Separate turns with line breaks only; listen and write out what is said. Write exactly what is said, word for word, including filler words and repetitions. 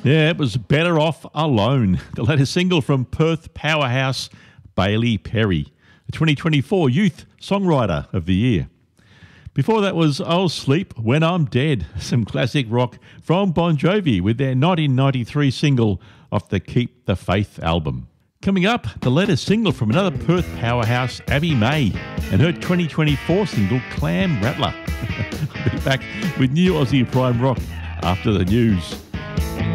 Yeah, it was Better Off Alone, the latest single from Perth powerhouse Bailey Perry, the twenty twenty-four Youth Songwriter of the Year. Before that was I'll Sleep When I'm Dead, some classic rock from Bon Jovi with their nineteen ninety-three single off the Keep the Faith album. Coming up, the latest single from another Perth powerhouse, Abby May, and her twenty twenty-four single Clam Rattler. I'll be back with new Aussie Prime Rock after the news.